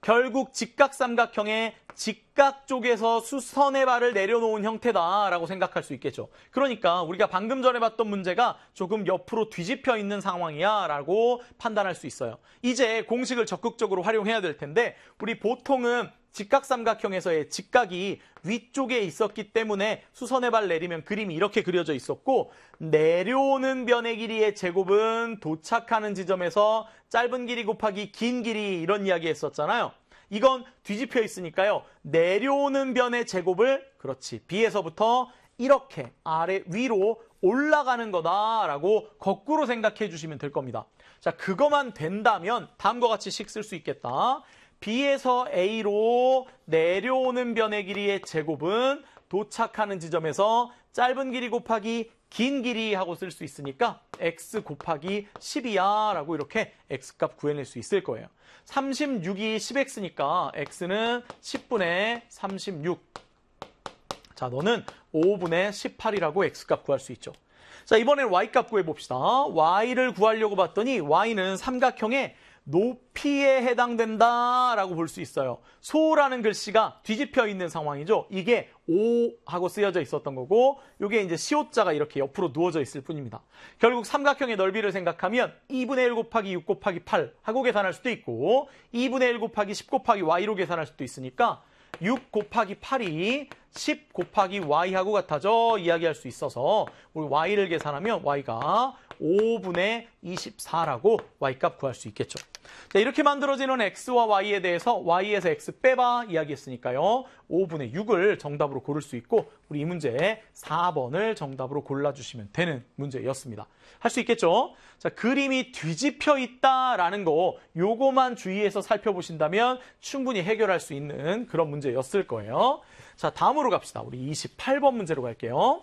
결국 직각삼각형의 직각 쪽에서 수선의 발을 내려놓은 형태다라고 생각할 수 있겠죠. 그러니까 우리가 방금 전에 봤던 문제가 조금 옆으로 뒤집혀 있는 상황이야 라고 판단할 수 있어요. 이제 공식을 적극적으로 활용해야 될 텐데 우리 보통은 직각삼각형에서의 직각이 위쪽에 있었기 때문에 수선의 발 내리면 그림이 이렇게 그려져 있었고 내려오는 변의 길이의 제곱은 도착하는 지점에서 짧은 길이 곱하기 긴 길이 이런 이야기 했었잖아요. 이건 뒤집혀 있으니까요. 내려오는 변의 제곱을 그렇지 B에서부터 이렇게 아래 위로 올라가는 거다라고 거꾸로 생각해 주시면 될 겁니다. 자, 그거만 된다면 다음과 같이 식 쓸 수 있겠다. B에서 A로 내려오는 변의 길이의 제곱은 도착하는 지점에서 짧은 길이 곱하기 긴 길이 하고 쓸 수 있으니까 x 곱하기 10이야 라고 이렇게 x값 구해낼 수 있을 거예요. 36이 10x니까 x는 10분의 36. 자, 너는 5분의 18이라고 x값 구할 수 있죠. 자, 이번엔 y값 구해봅시다. y를 구하려고 봤더니 y는 삼각형의 높이에 해당된다라고 볼 수 있어요. 소라는 글씨가 뒤집혀 있는 상황이죠. 이게 5하고 쓰여져 있었던 거고 이게 이제 시옷자가 이렇게 옆으로 누워져 있을 뿐입니다. 결국 삼각형의 넓이를 생각하면 2분의 1 곱하기 6 곱하기 8 하고 계산할 수도 있고 2분의 1 곱하기 10 곱하기 y로 계산할 수도 있으니까 6 곱하기 8이 10 곱하기 y하고 같아져 이야기할 수 있어서 우리 y를 계산하면 y가 5분의 24라고 y값 구할 수 있겠죠. 자, 이렇게 만들어지는 x와 y에 대해서 y에서 x 빼봐 이야기했으니까요. 5분의 6을 정답으로 고를 수 있고 우리 이 문제 4번을 정답으로 골라주시면 되는 문제였습니다. 할 수 있겠죠? 자, 그림이 뒤집혀 있다라는 거 요거만 주의해서 살펴보신다면 충분히 해결할 수 있는 그런 문제였을 거예요. 자, 다음으로 갑시다. 우리 28번 문제로 갈게요.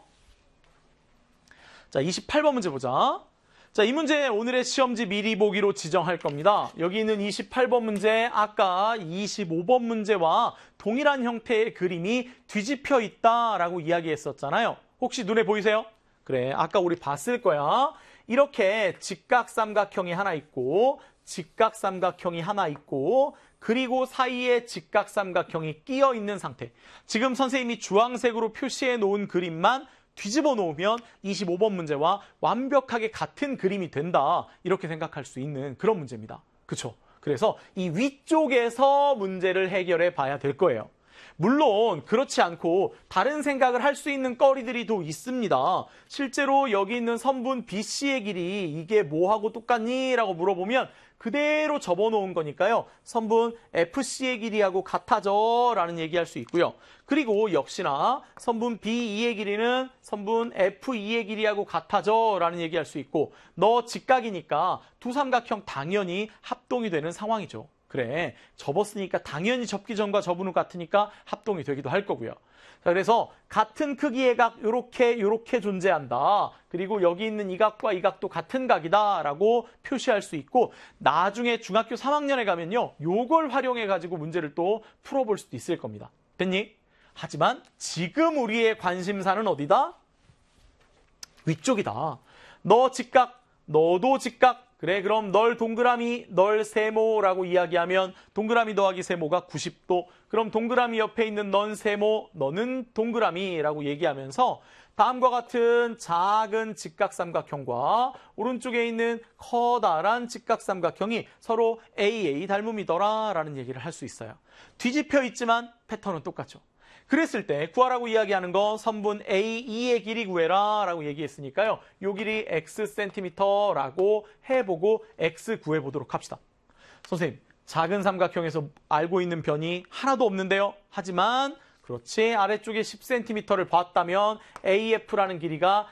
자, 28번 문제 보자. 자, 이 문제 오늘의 시험지 미리 보기로 지정할 겁니다. 여기 있는 28번 문제, 아까 25번 문제와 동일한 형태의 그림이 뒤집혀 있다라고 이야기했었잖아요. 혹시 눈에 보이세요? 그래, 아까 우리 봤을 거야. 이렇게 직각삼각형이 하나 있고 직각삼각형이 하나 있고 그리고 사이에 직각삼각형이 끼어 있는 상태. 지금 선생님이 주황색으로 표시해 놓은 그림만 뒤집어 놓으면 25번 문제와 완벽하게 같은 그림이 된다. 이렇게 생각할 수 있는 그런 문제입니다. 그렇죠? 그래서 이 위쪽에서 문제를 해결해 봐야 될 거예요. 물론 그렇지 않고 다른 생각을 할 수 있는 거리들이 또 있습니다. 실제로 여기 있는 선분 BC의 길이 이게 뭐하고 똑같니? 라고 물어보면 그대로 접어놓은 거니까요. 선분 FC의 길이하고 같아져 라는 얘기할 수 있고요. 그리고 역시나 선분 BE의 길이는 선분 FE의 길이하고 같아져 라는 얘기할 수 있고 너 직각이니까 두 삼각형 당연히 합동이 되는 상황이죠. 그래, 접었으니까 당연히 접기 전과 접은 후 같으니까 합동이 되기도 할 거고요. 자, 그래서 같은 크기의 각 요렇게 존재한다. 그리고 여기 있는 이 각과 이 각도 같은 각이다라고 표시할 수 있고 나중에 중학교 3학년에 가면요. 요걸 활용해 가지고 문제를 또 풀어볼 수도 있을 겁니다. 됐니? 하지만 지금 우리의 관심사는 어디다? 위쪽이다. 너 직각, 너도 직각. 그래, 그럼 널 동그라미, 널 세모라고 이야기하면 동그라미 더하기 세모가 90도. 그럼 동그라미 옆에 있는 넌 세모, 너는 동그라미라고 얘기하면서 다음과 같은 작은 직각삼각형과 오른쪽에 있는 커다란 직각삼각형이 서로 AA 닮음이더라 라는 얘기를 할 수 있어요. 뒤집혀 있지만 패턴은 똑같죠. 그랬을 때 구하라고 이야기하는 거 선분 AE의 길이 구해라 라고 얘기했으니까요. 요 길이 Xcm라고 해보고 X 구해보도록 합시다. 선생님, 작은 삼각형에서 알고 있는 변이 하나도 없는데요. 하지만 그렇지, 아래쪽에 10cm를 봤다면 AF라는 길이가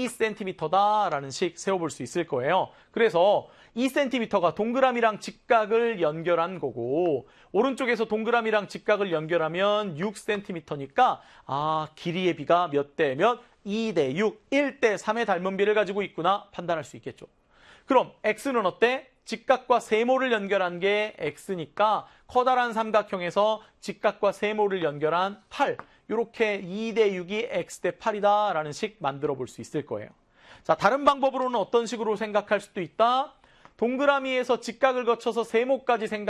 2cm다라는 식 세워볼 수 있을 거예요. 그래서 2cm가 동그라미랑 직각을 연결한 거고 오른쪽에서 동그라미랑 직각을 연결하면 6cm니까 길이의 비가 몇 대 몇? 2대 6, 1대 3의 닮은 비를 가지고 있구나 판단할 수 있겠죠. 그럼 X는 어때? 직각과 세모를 연결한 게 X니까 커다란 삼각형에서 직각과 세모를 연결한 8. 이렇게 2대 6이 X 대 8이다 라는 식 만들어 볼 수 있을 거예요. 자, 다른 방법으로는 어떤 식으로 생각할 수도 있다? 동그라미에서 직각을 거쳐서 세모까지 생각